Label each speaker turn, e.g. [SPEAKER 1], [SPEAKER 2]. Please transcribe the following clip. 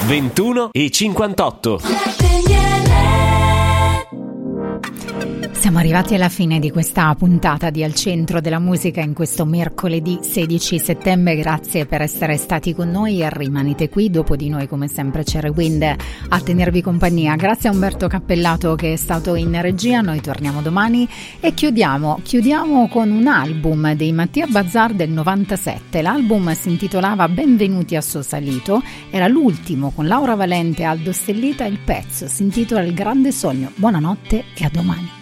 [SPEAKER 1] 21:58.
[SPEAKER 2] Siamo arrivati alla fine di questa puntata di Al Centro della Musica in questo mercoledì 16 settembre. Grazie per essere stati con noi e rimanete qui. Dopo di noi come sempre c'è Rewind a tenervi compagnia. Grazie a Umberto Cappellato che è stato in regia. Noi torniamo domani e chiudiamo con un album dei Mattia Bazar del 97. L'album si intitolava Benvenuti a Sosalito, era l'ultimo con Laura Valente e Aldo Stellita. Il pezzo si intitola Il Grande Sogno. Buonanotte e a domani.